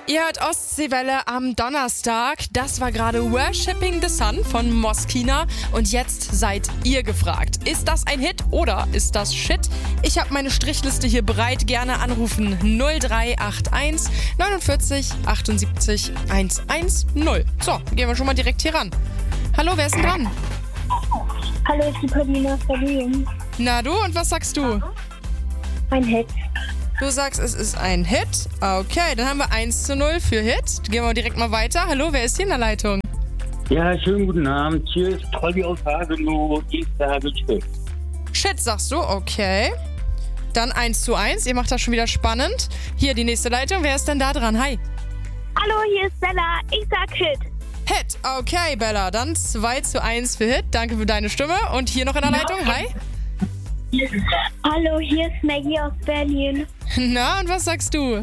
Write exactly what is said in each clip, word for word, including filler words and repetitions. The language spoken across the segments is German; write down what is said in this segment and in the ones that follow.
Ihr hört Ostseewelle am Donnerstag. Das war gerade Worshipping the Sun von Moskina. Und jetzt seid ihr gefragt. Ist das ein Hit oder ist das Shit? Ich habe meine Strichliste hier bereit. Gerne anrufen null drei acht eins neunundvierzig achtundsiebzig hundertzehn. So, gehen wir schon mal direkt hier ran. Hallo, wer ist denn dran? Hallo, ich bin Paulina aus Berlin. Na du, und was sagst du? Ein Hit. Du sagst, es ist ein Hit. Okay, dann haben wir eins zu null für Hit. Gehen wir direkt mal weiter. Hallo, wer ist hier in der Leitung? Ja, schönen guten Abend. Hier ist Trolli aus Hagenow. Ich sage Shit. Shit, sagst du? Okay. Dann eins zu eins. Ihr macht das schon wieder spannend. Hier die nächste Leitung. Wer ist denn da dran? Hi. Hallo, hier ist Bella. Ich sag Hit. Hit. Okay, Bella. Dann zwei zu eins für Hit. Danke für deine Stimme. Und hier noch in der Leitung. Hi. Hallo, hier ist Maggie aus Berlin. Na, und was sagst du?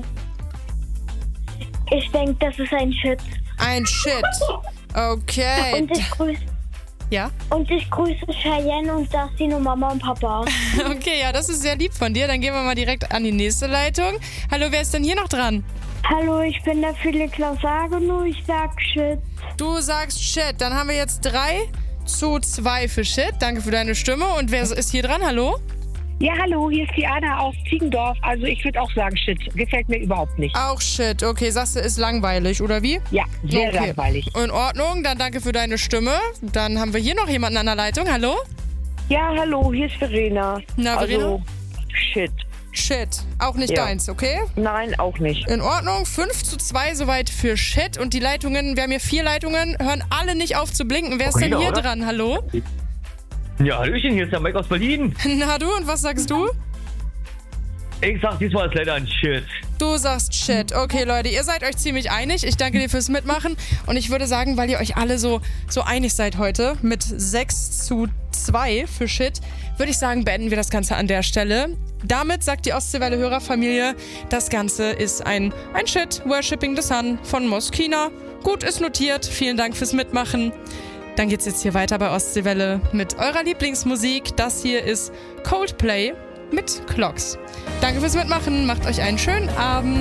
Ich denke, das ist ein Shit. Ein Shit. Okay. Und ich grüße Ja? und ich grüße Cheyenne und Dustin und Mama und Papa. Okay, ja, das ist sehr lieb von dir. Dann gehen wir mal direkt an die nächste Leitung. Hallo, wer ist denn hier noch dran? Hallo, ich bin der Felix aus Hagenow. Ich sag Shit. Du sagst Shit. Dann haben wir jetzt drei zu zwei für Shit. Danke für deine Stimme. Und wer ist hier dran? Hallo? Ja, hallo, hier ist die Anna aus Ziegendorf. Also ich würde auch sagen, Shit. Gefällt mir überhaupt nicht. Auch Shit. Okay, sagst du, ist langweilig, oder wie? Ja, sehr Okay. langweilig. In Ordnung, dann danke für deine Stimme. Dann haben wir hier noch jemanden an der Leitung. Hallo? Ja, hallo, hier ist Verena. Na, Verena? Also, Shit. Shit. Auch nicht Ja. deins, okay? Nein, auch nicht. In Ordnung, fünf zu zwei soweit für Shit. Und die Leitungen, wir haben hier vier Leitungen, hören alle nicht auf zu blinken. Wer ist denn Verena, hier oder? dran? Hallo? Ja, Hallöchen, hier ist der Mike aus Berlin. Na du, und was sagst du? Ich sag, diesmal ist leider ein Shit. Du sagst Shit. Okay, Leute, ihr seid euch ziemlich einig. Ich danke dir fürs Mitmachen. Und ich würde sagen, weil ihr euch alle so, so einig seid heute mit sechs zu zwei für Shit, würde ich sagen, beenden wir das Ganze an der Stelle. Damit sagt die Ostseewelle-Hörerfamilie, das Ganze ist ein, ein Shit, Worshipping the Sun von Moskina. Gut, ist notiert. Vielen Dank fürs Mitmachen. Dann geht's jetzt hier weiter bei Ostseewelle mit eurer Lieblingsmusik. Das hier ist Coldplay mit Clocks. Danke fürs Mitmachen. Macht euch einen schönen Abend.